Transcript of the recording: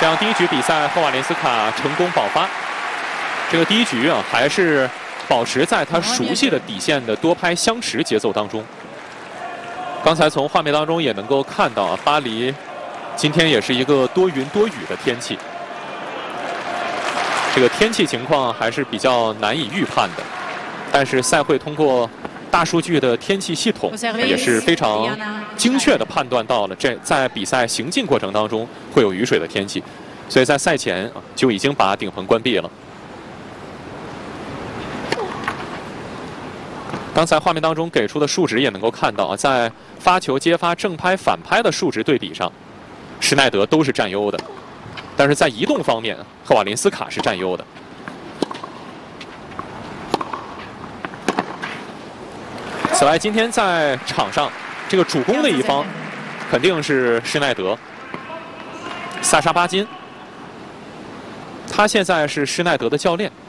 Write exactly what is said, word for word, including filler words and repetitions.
这样第一局比赛，赫瓦林斯卡成功保发。这个第一局啊，还是保持在他熟悉的底线的多拍相持节奏当中。刚才从画面当中也能够看到啊，巴黎今天也是一个多云多雨的天气。这个天气情况还是比较难以预判的，但是赛会通过大数据的天气系统也是非常精确的判断到了这在比赛行进过程当中会有雨水的天气，所以在赛前就已经把顶棚关闭了。刚才画面当中给出的数值也能够看到啊，在发球、接发、正拍、反拍的数值对比上，施耐德都是占优的，但是在移动方面，赫瓦林斯卡是占优的。此外，今天在场上这个主攻的一方肯定是施耐德，萨沙巴金，他现在是施耐德的教练。